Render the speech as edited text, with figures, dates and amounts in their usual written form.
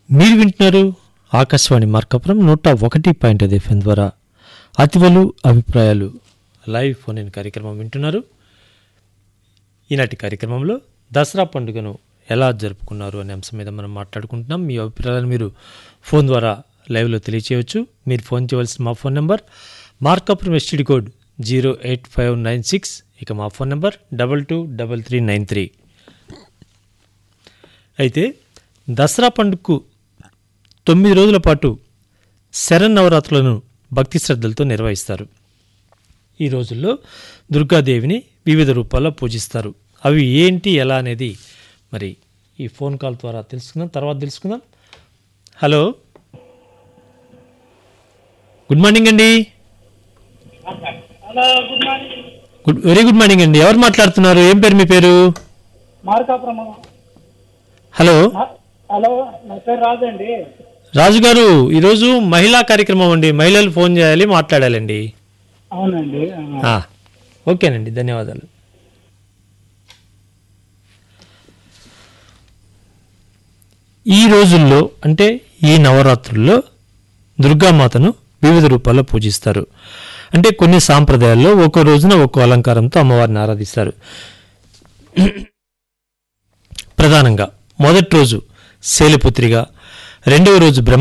మీరు వింటున్నారు ఆకాశవాణి మార్కాపురం 101.5 FM ద్వారా అతివలు అభిప్రాయాలు లైవ్ ఫోన్ ఇన్ కార్యక్రమం వింటున్నారు. ఈనాటి కార్యక్రమంలో దసరా పండుగను ఎలా జరుపుకున్నారు అనే అంశం మీద మనం మాట్లాడుకుంటున్నాం. మీ అభిప్రాయాలను మీరు ఫోన్ ద్వారా లైవ్లో తెలియచేయవచ్చు. మీరు ఫోన్ చేయవలసిన మా phone number Markapuram STD code 08596, ఇక మా ఫోన్ నెంబర్ 223393. అయితే దసరా పండుగకు 9 రోజుల పాటు శరన్నవరాత్రులను భక్తి శ్రద్ధలతో నిర్వహిస్తారు. ఈ రోజుల్లో దుర్గాదేవిని వివిధ రూపాల్లో పూజిస్తారు. అవి ఏంటి ఎలా అనేది మరి ఈ ఫోన్ కాల్ ద్వారా తెలుసుకుందాం. హలో, గుడ్ మార్నింగ్ అండి. వెరీ గుడ్ మార్నింగ్ అండి. ఎవరు మాట్లాడుతున్నారు? ఏం పేరు మీ పేరు? హలో హలో, నా పేరు రాజు అండి. రాజు గారు, ఈరోజు మహిళా కార్యక్రమం అండి. మహిళలు ఫోన్ చేయాలి, మాట్లాడాలండి. అవునండి. ఓకేనండి, ధన్యవాదాలు. ఈ రోజుల్లో అంటే ఈ నవరాత్రుల్లో దుర్గామాతను వివిధ రూపాల్లో పూజిస్తారు. అంటే కొన్ని సాంప్రదాయాల్లో ఒక్కో రోజున ఒక్కో అలంకారంతో అమ్మవారిని ఆరాధిస్తారు. ప్రధానంగా మొదటి రోజు శైలపుత్రిగా, రెండవ రోజు బ్రహ్మ